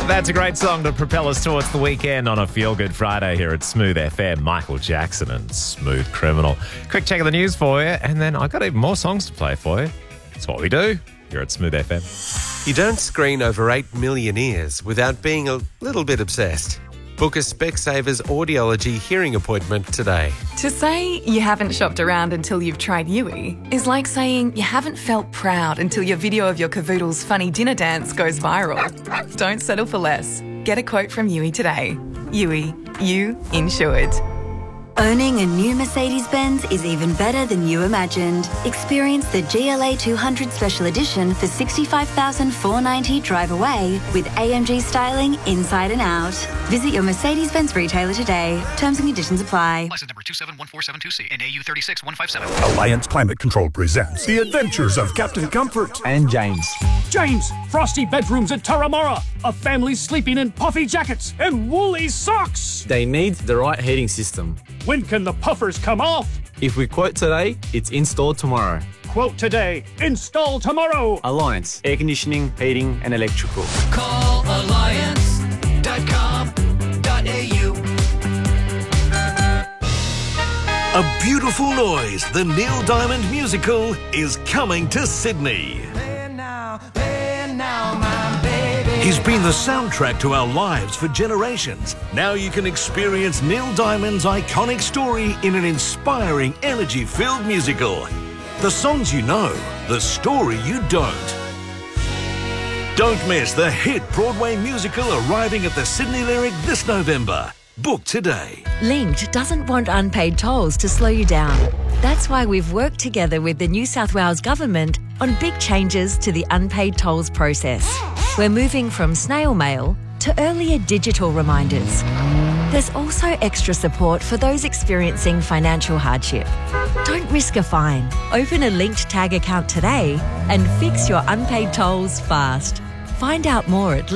That's a great song to propel us towards the weekend on a feel-good Friday here at Smooth FM. Michael Jackson and Smooth Criminal. Quick check of the news for you, and then I've got even more songs to play for you. That's what we do here at Smooth FM. You don't screen over 8 million ears without being a little bit obsessed. Book a Specsavers audiology hearing appointment today. To say you haven't shopped around until you've tried Yui is like saying you haven't felt proud until your video of your cavoodle's funny dinner dance goes viral. Don't settle for less. Get a quote from Yui today. Yui, you insured. Owning a new Mercedes-Benz is even better than you imagined. Experience the GLA 200 Special Edition for $65,490 drive away with AMG styling inside and out. Visit your Mercedes-Benz retailer today. Terms and conditions apply. License number 2714726C and AU 36157. Alliance Climate Control presents The Adventures of Captain Comfort and James. James, frosty bedrooms at Taramara. A family sleeping in puffy jackets and woolly socks. They need the right heating system. When can the puffers come off? If we quote today, it's installed tomorrow. Quote today, install tomorrow. Alliance, air conditioning, heating and electrical. Call alliance.com.au. A Beautiful Noise, the Neil Diamond musical, is coming to Sydney. He's been the soundtrack to our lives for generations. Now you can experience Neil Diamond's iconic story in an inspiring, energy-filled musical. The songs you know, the story you don't. Don't miss the hit Broadway musical arriving at the Sydney Lyric this November. Book today. Linked doesn't want unpaid tolls to slow you down. That's why we've worked together with the New South Wales Government on big changes to the unpaid tolls process. We're moving from snail mail to earlier digital reminders. There's also extra support for those experiencing financial hardship. Don't risk a fine. Open a Linked Tag account today and fix your unpaid tolls fast. Find out more at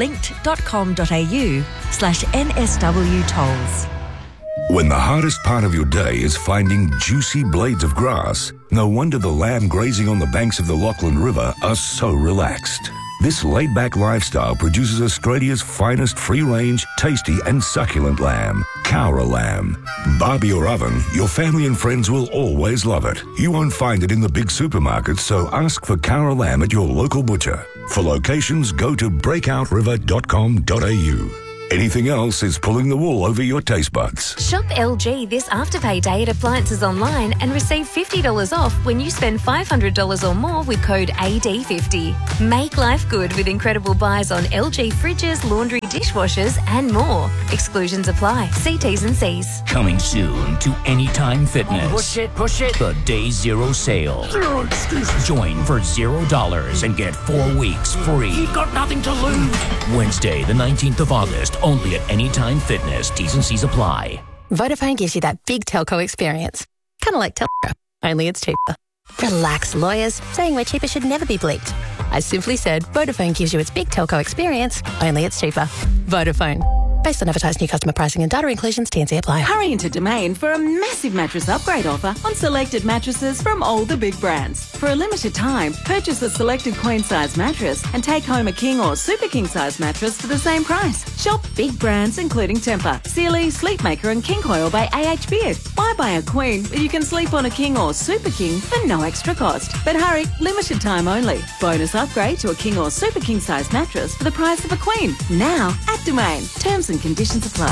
linked.com.au/NSW tolls. When the hardest part of your day is finding juicy blades of grass, no wonder the lamb grazing on the banks of the Lachlan River are so relaxed. This laid-back lifestyle produces Australia's finest free-range, tasty and succulent lamb, Cowra lamb. Barbie or oven, your family and friends will always love it. You won't find it in the big supermarkets, so ask for Cowra lamb at your local butcher. For locations, go to breakout.river.com.au. Anything else is pulling the wool over your taste buds. Shop LG this Afterpay Day at Appliances Online and receive $50 off when you spend $500 or more with code AD50. Make life good with incredible buys on LG fridges, laundry, dishwashers and more. Exclusions apply. See T's and C's. Coming soon to Anytime Fitness. Push it. The Day Zero sale. Zero excuses. Join for $0 and get 4 weeks free. You've got nothing to lose. Wednesday, the 19th of August, only at Anytime Fitness. T's and C's apply. Vodafone gives you that big telco experience. Kind of like Telstra, only it's cheaper. Relax, lawyers. Saying we're cheaper should never be bleeped. I simply said Vodafone gives you its big telco experience, only it's cheaper. Vodafone. Based on advertised new customer pricing and data inclusions, T&C apply. Hurry into Domain for a massive mattress upgrade offer on selected mattresses from all the big brands. For a limited time, purchase a selected queen-size mattress and take home a king or super king-size mattress for the same price. Shop big brands including Tempur, Sealy, Sleepmaker and King Coil by AH Beard. Why buy a queen when you can sleep on a king or super king for no extra cost? But hurry, limited time only. Bonus upgrade to a king or super king-size mattress for the price of a queen. Now at Domain. Terms and conditions apply.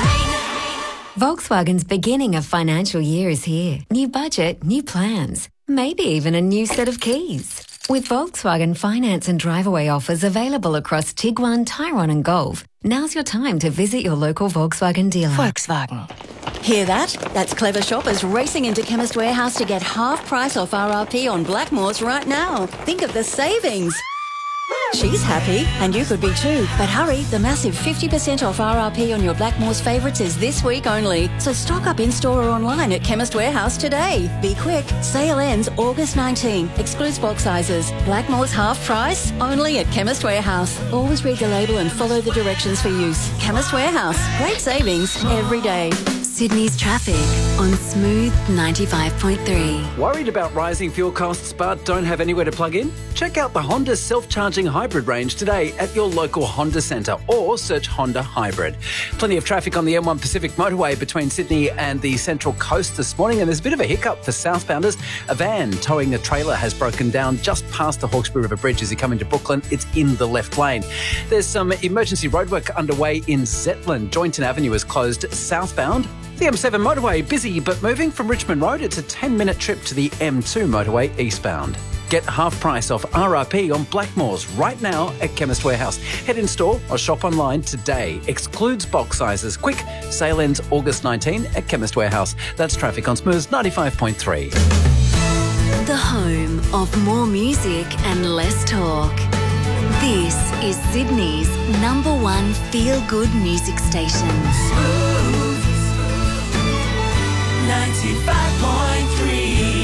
Volkswagen's beginning of financial year is here. New budget, new plans, maybe even a new set of keys. With Volkswagen finance and drive-away offers available across Tiguan, Tyrone and Golf, now's your time to visit your local Volkswagen dealer. Volkswagen. Hear that? That's clever shoppers racing into Chemist Warehouse to get half price off RRP on Blackmores right now. Think of the savings. She's happy, and you could be too. But hurry, the massive 50% off RRP on your Blackmores favourites is this week only. So stock up in-store or online at Chemist Warehouse today. Be quick. Sale ends August 19. Excludes bulk sizes. Blackmores half price, only at Chemist Warehouse. Always read the label and follow the directions for use. Chemist Warehouse. Great savings every day. Sydney's traffic on Smooth 95.3. Worried about rising fuel costs but don't have anywhere to plug in? Check out the Honda self-charging hybrid range today at your local Honda centre or search Honda Hybrid. Plenty of traffic on the M1 Pacific motorway between Sydney and the Central Coast this morning, and there's a bit of a hiccup for southbounders. A van towing a trailer has broken down just past the Hawkesbury River Bridge as you come into Brooklyn. It's in the left lane. There's some emergency roadwork underway in Zetland. Joynton Avenue is closed southbound. The M7 motorway busy but moving from Richmond Road. It's a 10-minute trip to the M2 motorway eastbound. Get half price off RRP on Blackmores right now at Chemist Warehouse. Head in store or shop online today. Excludes box sizes. Quick, sale ends August 19 at Chemist Warehouse. That's traffic on Smooth 95.3. The home of more music and less talk. This is Sydney's #1 feel-good music station. Smooth 95.3.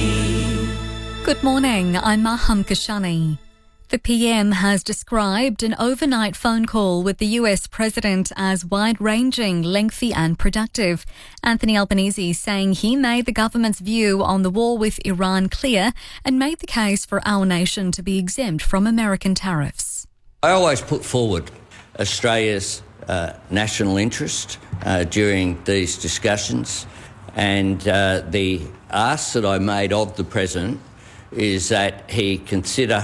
Good morning, I'm Maham Kashani. The PM has described an overnight phone call with the US President as wide-ranging, lengthy and productive. Anthony Albanese saying he made the government's view on the war with Iran clear and made the case for our nation to be exempt from American tariffs. I always put forward Australia's national interest during these discussions, and the ask that I made of the President is that he consider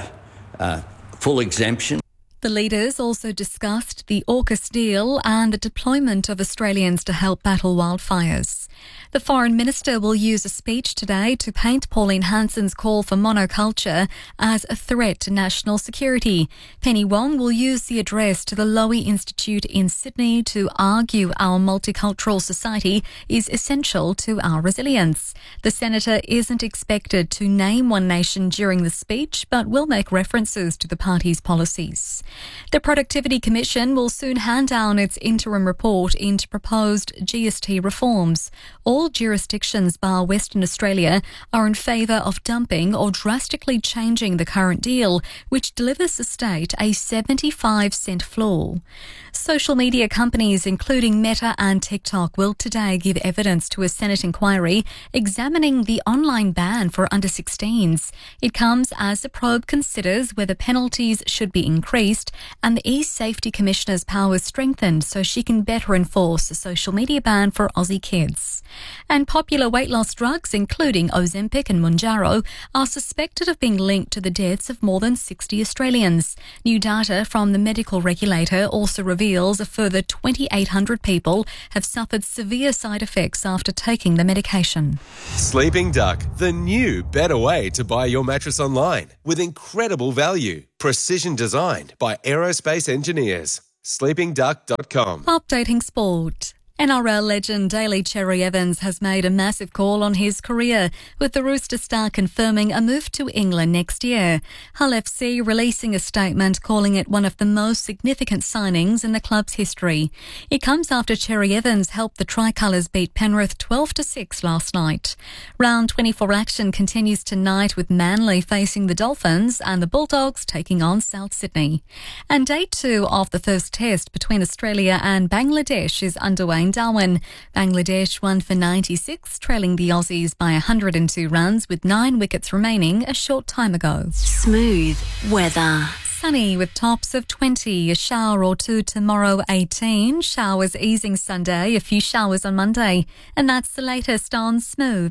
full exemption. The leaders also discussed the AUKUS deal and the deployment of Australians to help battle wildfires. The Foreign Minister will use a speech today to paint Pauline Hanson's call for monoculture as a threat to national security. Penny Wong will use the address to the Lowy Institute in Sydney to argue our multicultural society is essential to our resilience. The Senator isn't expected to name one nation during the speech, but will make references to the party's policies. The Productivity Commission will soon hand down its interim report into proposed GST reforms. All jurisdictions bar Western Australia are in favour of dumping or drastically changing the current deal, which delivers the state a 75-cent floor. Social media companies, including Meta and TikTok, will today give evidence to a Senate inquiry examining the online ban for under-16s. It comes as the probe considers whether penalties should be increased and the E-Safety Commissioner's powers strengthened so she can better enforce the social media ban for Aussie kids. And popular weight loss drugs, including Ozempic and Mounjaro, are suspected of being linked to the deaths of more than 60 Australians. New data from the medical regulator also reveals a further 2,800 people have suffered severe side effects after taking the medication. Sleeping Duck, the new, better way to buy your mattress online with incredible value. Precision designed by aerospace engineers. sleepingduck.com. Updating sport. NRL legend Daly Cherry Evans has made a massive call on his career, with the Rooster star confirming a move to England next year. Hull FC releasing a statement calling it one of the most significant signings in the club's history. It comes after Cherry Evans helped the Tricolours beat Penrith 12-6 last night. Round 24 action continues tonight with Manly facing the Dolphins and the Bulldogs taking on South Sydney. And day 2 of the first test between Australia and Bangladesh is underway in Darwin. Bangladesh won for 96, trailing the Aussies by 102 runs with 9 wickets remaining a short time ago. Smooth weather. Sunny with tops of 20, a shower or two tomorrow 18, showers easing Sunday, a few showers on Monday. And that's the latest on Smooth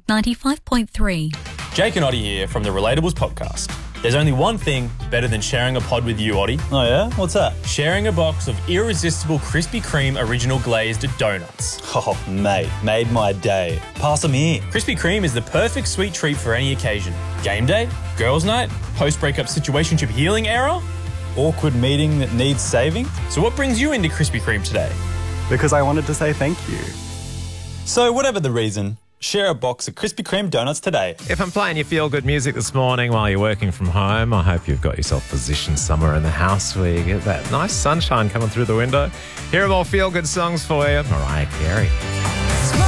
95.3. Jake and Oddie here from the Relatables podcast. There's only one thing better than sharing a pod with you, Oddie. Oh yeah? What's that? Sharing a box of irresistible Krispy Kreme original glazed donuts. Oh mate, made my day. Pass them here. Krispy Kreme is the perfect sweet treat for any occasion. Game day, girls' night, post-breakup situationship healing era, awkward meeting that needs saving. So what brings you into Krispy Kreme today? Because I wanted to say thank you. So whatever the reason, share a box of Krispy Kreme donuts today. If I'm playing your feel-good music this morning while you're working from home, I hope you've got yourself positioned somewhere in the house where you get that nice sunshine coming through the window. Here are more feel-good songs for you. Mariah Carey.